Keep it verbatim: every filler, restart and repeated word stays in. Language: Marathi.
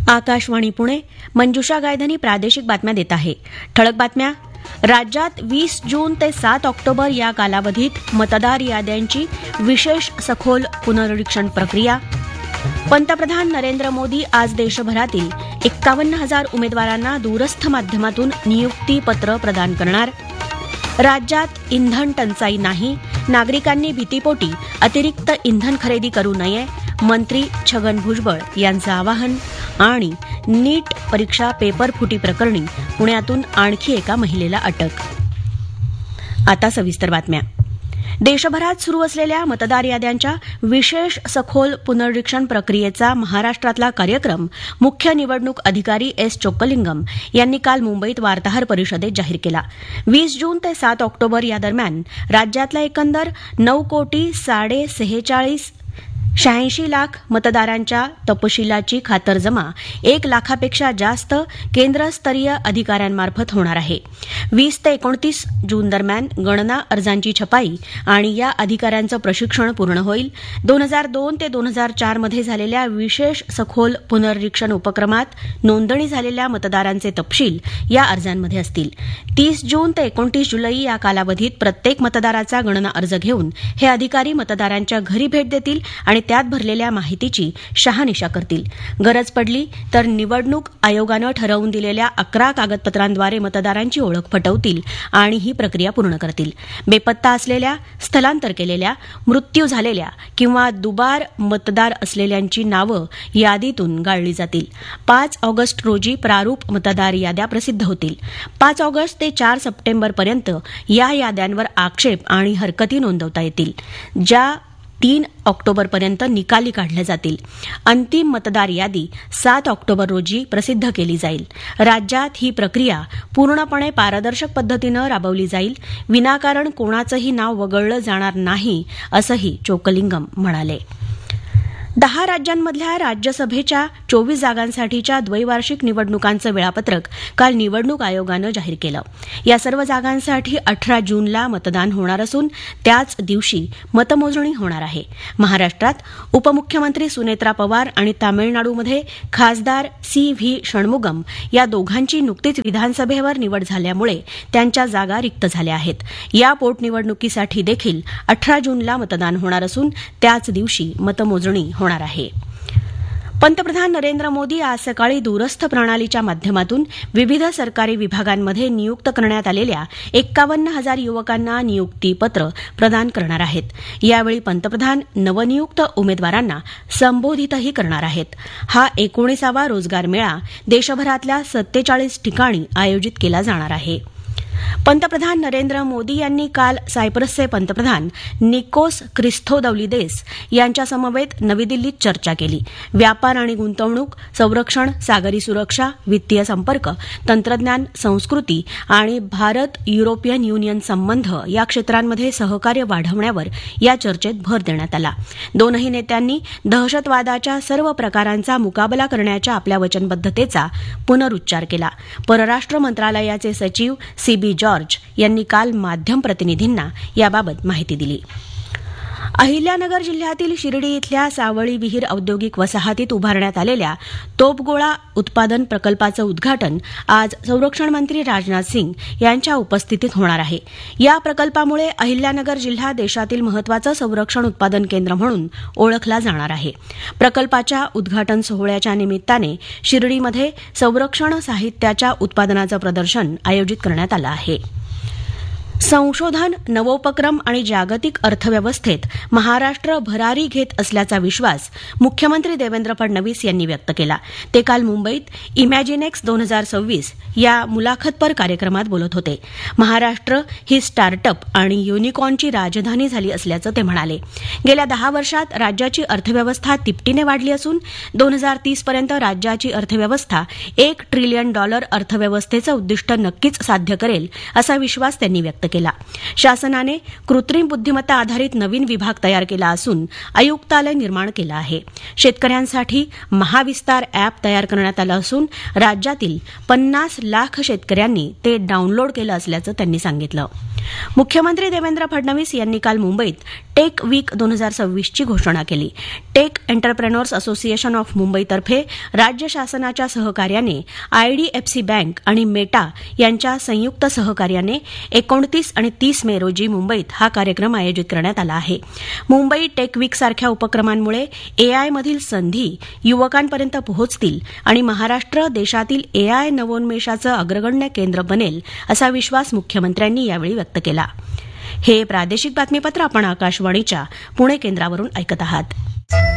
आकाशवाणी पुणे. मंजुषा गायधनी प्रादेशिक बातम्या देत आहे. ठळक बातम्या. राज्यात वीस जून ते सात ऑक्टोबर या कालावधीत मतदार याद्यांची विशेष सखोल पुनरीक्षण प्रक्रिया. पंतप्रधान नरेंद्र मोदी आज देशभरातील एक्कावन्न हजार उमेदवारांना दूरस्थ माध्यमातून नियुक्तीपत्र प्रदान करणार. राज्यात इंधन टंचाई नाही, नागरिकांनी भीतीपोटी अतिरिक्त इंधन खरेदी करू नये, मंत्री छगन भुजबळ यांचं आवाहन. आणि नीट परीक्षा पेपर फुटी प्रकरणी पुण्यातून आणखी एका महिलेला अटक. आता सविस्तर बातम्या. देशभरात सुरू असलेल्या मतदार याद्यांच्या विशेष सखोल पुनरीक्षण प्रक्रियेचा महाराष्ट्रातला कार्यक्रम मुख्य निवडणूक अधिकारी एस चोक्कलिंगम यांनी काल मुंबईत वार्ताहर परिषदेत जाहीर केला. वीस जून ते सात ऑक्टोबर या दरम्यान राज्यातल्या एकंदर नऊ कोटी साडे सेहेचाळीस शहाऐंशी लाख मतदारांच्या तपशिलाची खातरजमा एक लाखापेक्षा जास्त केंद्रस्तरीय अधिकाऱ्यांमार्फत होणार आहे. वीस ते एकोणतीस जून दरम्यान गणना अर्जांची छपाई आणि या अधिकाऱ्यांचं प्रशिक्षण पूर्ण होईल. दोन हजार दोन ते दोन हजार चार मध्ये झालेल्या विशेष सखोल पुनरीक्षण उपक्रमात नोंदणी झालेल्या मतदारांचे तपशील या अर्जांमध्ये असतील. तीस जून ते एकोणतीस जुलै या कालावधीत प्रत्येक मतदाराचा गणना अर्ज घेऊन हे अधिकारी मतदारांच्या घरी भेट देतील आणि त्यात भरलेल्या माहितीची शहानिशा करतील. गरज पडली तर निवडणूक आयोगानं ठरवून दिलेल्या अकरा कागदपत्रांद्वारे मतदारांची ओळख पटवतील आणि ही प्रक्रिया पूर्ण करतील. बेपत्ता असलेल्या, स्थलांतर केलेल्या, मृत्यू झालेल्या किंवा दुबार मतदार असलेल्यांची नावं यादीतून गाळली जातील. पाच ऑगस्ट रोजी प्रारूप मतदार याद्या प्रसिद्ध होतील. पाच ऑगस्ट ते चार सप्टेंबरपर्यंत या याद्यांवर आक्षेप आणि हरकती नोंदवता येतील, ज्या तीन ऑक्टोबरपर्यंत निकाली काढल्या जातील. अंतिम मतदार यादी सात ऑक्टोबर रोजी प्रसिद्ध केली जाईल. राज्यात ही प्रक्रिया पूर्णपणे पारदर्शक पद्धतीनं राबवली जाईल. विनाकारण कोणाचंही नाव वगळलं जाणार नाही, असंही चोक्कलिंगम म्हणाले. दहा राज्यांमधल्या राज्यसभेच्या चोवीस जागांसाठीच्या द्वैवार्षिक निवडणुकांचं वेळापत्रक काल निवडणूक आयोगानं जाहीर केलं. या सर्व जागांसाठी अठरा जूनला मतदान होणार असून त्याच दिवशी मतमोजणी होणार आहे. महाराष्ट्रात उपमुख्यमंत्री सुनेत्रा पवार आणि तामिळनाडूमध्ये खासदार सी व्ही षण्मुगम या दोघांची नुकतीच विधानसभेवर निवड झाल्यामुळे त्यांच्या जागा रिक्त झाल्या आहेत. या पोटनिवडणुकीसाठी देखील अठरा जूनला मतदान होणार असून त्याच दिवशी मतमोजणी होणार आहे. पंतप्रधान नरेंद्र मोदी आज सकाळी दूरस्थ प्रणालीच्या माध्यमातून विविध सरकारी विभागांमध्ये नियुक्त करण्यात आलेल्या एक्कावन्न हजार युवकांना नियुक्तीपत्र प्रदान करणार आहेत. यावेळी पंतप्रधान नवनियुक्त उमेदवारांना संबोधितही करणार आहेत. हा एकोणीसावा रोजगार मेळा देशभरातल्या सत्तेचाळीस ठिकाणी आयोजित केला जाणार आहे. पंतप्रधान नरेंद्र मोदी यांनी काल सायप्रसचे पंतप्रधान निकोस क्रिस्थोदौलिदेस यांच्यासमवेत नवी दिल्लीत चर्चा केली. व्यापार आणि गुंतवणूक, संरक्षण, सागरी सुरक्षा, वित्तीय संपर्क, तंत्रज्ञान, संस्कृती आणि भारत युरोपियन युनियन संबंध या क्षेत्रांमध्ये सहकार्य वाढवण्यावर या चर्चेत भर देण्यात आला. दोनही नेत्यांनी दहशतवादाच्या सर्व प्रकारांचा मुकाबला करण्याच्या आपल्या वचनबद्धतेचा पुनरुच्चार केला. परराष्ट्र मंत्रालयाचे सचिव सीबी जॉर्ज यांनी काल माध्यम प्रतिनिधींना याबाबत माहिती दिली. अहिल्यानगर जिल्ह्यातील शिर्डी इथल्या सावळी विहीर औद्योगिक वसाहतीत उभारण्यात आलेल्या तोफगोळा उत्पादन प्रकल्पाचं उद्घाटन आज संरक्षण मंत्री राजनाथ सिंग यांच्या उपस्थितीत होणार आहे. या प्रकल्पामुळे अहिल्यानगर जिल्हा देशातील महत्वाचं संरक्षण उत्पादन केंद्र म्हणून ओळखला जाणार आहे. प्रकल्पाच्या उद्घाटन सोहळ्याच्या निमित्ताने शिर्डीमध्ये संरक्षण साहित्याच्या उत्पादनाचं प्रदर्शन आयोजित करण्यात आलं आहे. संशोधन, नवोपक्रम आणि जागतिक अर्थव्यवस्थेत महाराष्ट्र भरारी घेत असल्याचा विश्वास मुख्यमंत्री देवेंद्र फडणवीस यांनी व्यक्त केला. ते काल मुंबईत इमॅजिनेक्स दोन हजार सव्वीस या मुलाखतपर कार्यक्रमात बोलत होते. महाराष्ट्र ही स्टार्टअप आणि युनिकॉर्नची राजधानी झाली असल्याचं ते म्हणाले. गेल्या दहा वर्षात राज्याची अर्थव्यवस्था तिपटीने वाढली असून दोन हजार तीस पर्यंत राज्याची अर्थव्यवस्था एक ट्रिलियन डॉलर अर्थव्यवस्थेचं उद्दिष्ट नक्कीच साध्य करेल, असा विश्वास त्यांनी व्यक्त केला. शासनाने कृत्रिम बुद्धिमत्ता आधारित नवीन विभाग तयार केला असून आयुक्तालय निर्माण केलं आहे. शेतकऱ्यांसाठी महाविस्तार अॅप तयार करण्यात आलं असून राज्यातील पन्नास लाख शेतकऱ्यांनी ते डाऊनलोड केलं असल्याचं त्यांनी सांगितलं. मुख्यमंत्री देवेंद्र फडणवीस यांनी काल मुंबईत टेक वीक दोन हजार सव्वीसची घोषणा केली. टेक एंटरप्रेन्योर्स असोसिएशन ऑफ मुंबईतर्फे राज्य शासनाच्या सहकार्याने आयडीएफसी बँक आणि मेटा यांच्या संयुक्त सहकार्याने एकोणतीस आणि तीस मे रोजी मुंबईत हा कार्यक्रम आयोजित करण्यात आला आहे. मुंबई टेक वीक सारख्या उपक्रमांमुळे एआयमधील संधी युवकांपर्यंत पोहोचतील आणि महाराष्ट्र देशातील एआय नवोन्मेषाचं अग्रगण्य केंद्र बनेल असा विश्वास मुख्यमंत्र्यांनी यावेळी व्यक्त केला. हे प्रादेशिक बातमीपत्र आपण आकाशवाणीच्या पुणे केंद्रावरून ऐकत आहात.